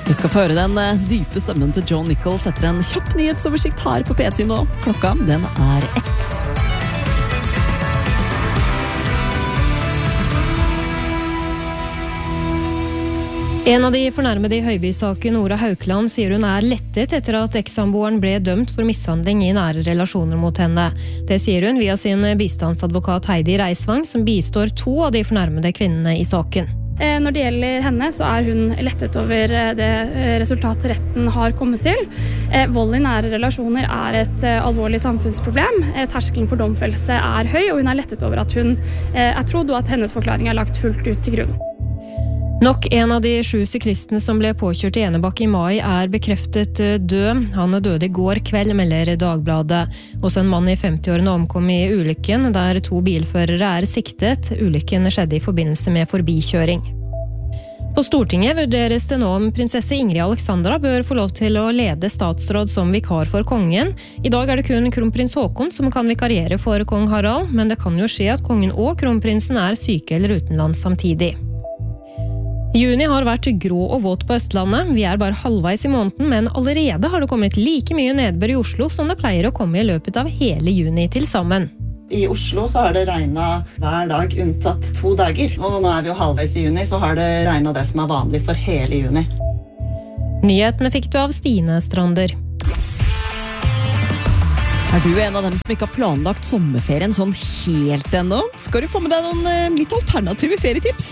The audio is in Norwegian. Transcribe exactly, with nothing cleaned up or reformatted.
Du skal få høre den dype stemmen til John Nichols etter en kjapp nyhetsoversikt her på P ti nå. Klokka, den er ett. En av de fornærmede i Høyby-saken, Nora Haukeland, sier hun er lettet etter at ekssamboeren ble dømt for mishandling i nære relasjoner mot henne. Det sier hun via sin bistandsadvokat Heidi Reisvang, som bistår to av de fornærmede kvinnene i saken. Når det gjelder henne, så er hun lettet over det resultatet retten har kommet til. Vold i nære relasjoner er et alvorlig samfunnsproblem. Terskelen for domfellelse er høy, og hun er lettet over at hun er trodd, og at hennes forklaring er lagt fullt ut til grunn. Nok en av de sju syklistene som ble påkjørt i Enebakk i mai er bekreftet død. Han døde i går kveld, melder Dagbladet. Også en mann i femti-årene omkom i ulykken, der to bilførere er siktet. Ulykken skjedde i forbindelse med forbikjøring. På Stortinget vurderes det nå om prinsesse Ingrid Alexandra bør få lov til å lede statsråd som vikar for kongen. I dag er det kun kronprins Håkon som kan vikariere for kong Harald, men det kan jo skje at kongen og kronprinsen er syke eller utenlands samtidig. Juni har vært grå og våt på Østlandet. Vi er bare halvveis i måneden, men allerede har det kommet like mye nedbør i Oslo som det pleier å komme i løpet av hele juni til sammen. I Oslo så har det regnet hver dag unntatt to dager. Og nå er vi jo halvveis i juni, så har det regnet det som er vanlig for hele juni. Nyhetene fikk du av Stine Strander. Er du en av dem som ikke har planlagt sommerferien sånn helt ennå? Skal du få med deg noen litt alternative ferietips?